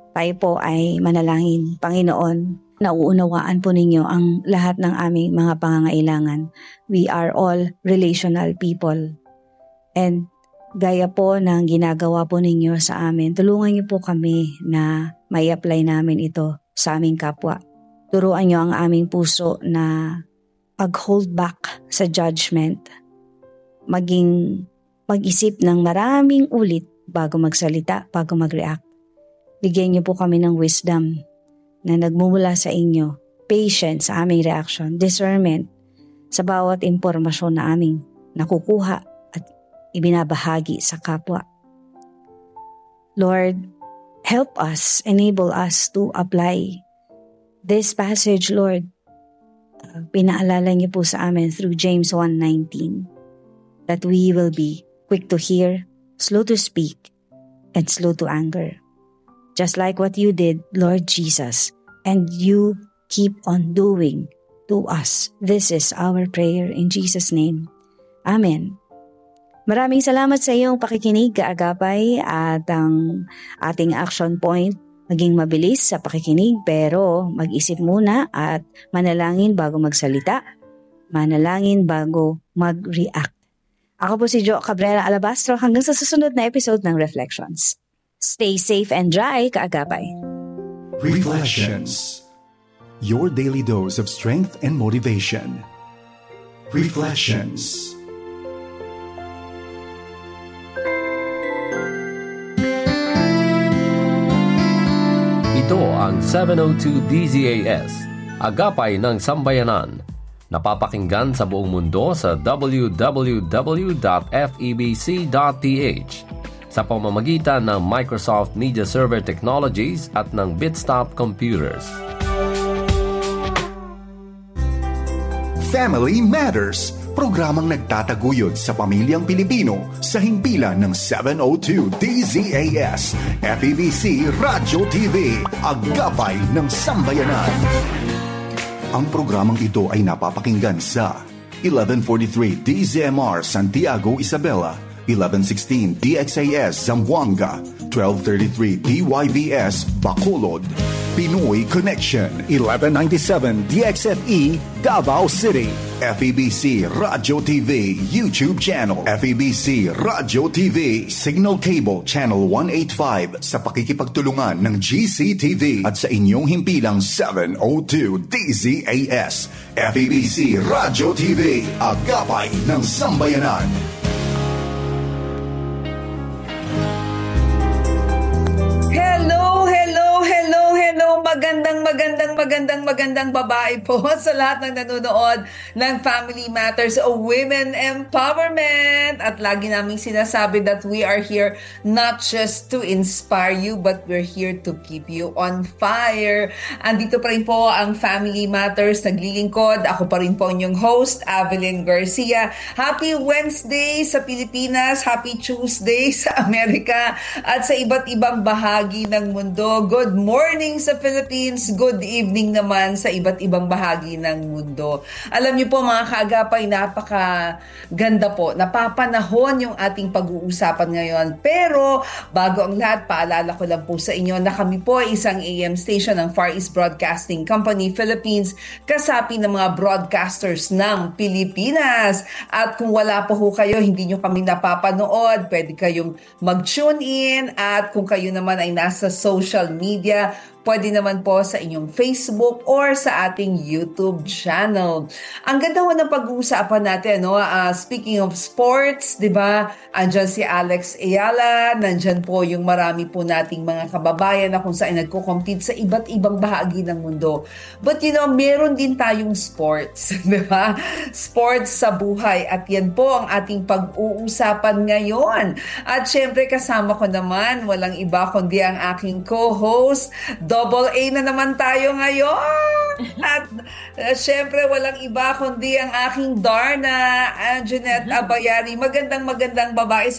Tayo po ay manalangin. Panginoon, nauunawaan po ninyo ang lahat ng aming mga pangangailangan. We are all relational people. And gaya po ng ginagawa po ninyo sa amin, tulungan niyo po kami na may apply namin ito sa aming kapwa. Turuan niyo ang aming puso na pag-hold back sa judgment. Mag-isip ng maraming ulit bago magsalita, bago mag-react. Bigyan niyo po kami ng wisdom na nagmumula sa inyo, patience sa aming reaction, discernment sa bawat impormasyon na aming nakukuha at ibinabahagi sa kapwa. Lord, help us, enable us to apply this passage, Lord. Pinaalala niyo po sa amin through James 1:19 that we will be quick to hear, slow to speak, and slow to anger. Just like what you did, Lord Jesus, and you keep on doing to us. This is our prayer in Jesus' name. Amen. Maraming salamat sa iyong pakikinig, kaagapay, at ang ating action point, maging mabilis sa pakikinig pero mag-isip muna at manalangin bago magsalita, manalangin bago mag-react. Ako po si Jo Cabrera Alabastro hanggang sa susunod na episode ng Reflections. Stay safe and dry, kaagapay. Reflections. Your daily dose of strength and motivation. Reflections. Ito ang 702 DZAS, Agapay ng Sambayanan. Napapakinggan sa buong mundo sa www.febc.ph sa pamamagitan ng Microsoft Media Server Technologies at ng Bitstop Computers. Family Matters, programang nagtataguyod sa pamilyang Pilipino sa himpilan ng 702 DZAS, FEBC Radio TV, Agapay ng Sambayanan. Ang programang ito ay napapakinggan sa 1143 DZMR Santiago, Isabela, 1116 DXAS Zamboanga, 1233 DYVS Bacolod, Pinoy Connection, 1197 DXFE Davao City, FEBC Radio TV YouTube channel, FEBC Radio TV Signal Cable Channel 185 sa pakikipagtulungan ng GCTV at sa inyong himpilang 702 DZAS, FEBC Radio TV, Agapay ng Sambayanan. Magandang babae po sa lahat ng nanonood ng Family Matters o Women Empowerment. At lagi naming sinasabi that we are here not just to inspire you, but we're here to keep you on fire. Andito pa rin po ang Family Matters, naglilingkod. Ako pa rin po inyong host, Avelyn Garcia. Happy Wednesday sa Pilipinas, Happy Tuesday sa Amerika at sa iba't ibang bahagi ng mundo. Good morning sa Philippines, good evening naman sa iba't ibang bahagi ng mundo. Alam niyo po mga kaagapay, napakaganda po. Napapanahon yung ating pag-uusapan ngayon. Pero bago ang lahat, paalala ko lang po sa inyo na kami po ay isang AM station ng Far East Broadcasting Company Philippines, kasapi ng mga broadcasters ng Pilipinas. At kung wala po ho kayo, hindi nyo kami napapanood, pwede kayong mag-tune in. At kung kayo naman ay nasa social media, pwede naman po sa inyong Facebook or sa ating YouTube channel. Ang ganda ho ng pag-uusapan natin, no? Speaking of sports, di ba? Andyan si Alex Ayala, nandyan po yung marami po nating mga kababayan na kung saan nagko-compete sa iba't ibang bahagi ng mundo. But you know, meron din tayong sports, di ba? Sports sa buhay. At yan po ang ating pag-uusapan ngayon. At syempre kasama ko naman, walang iba kundi ang aking co-host, Double A na naman tayo ngayon. At syempre walang iba kundi ang aking Darna, Anjanette Abayari. Magandang babae sa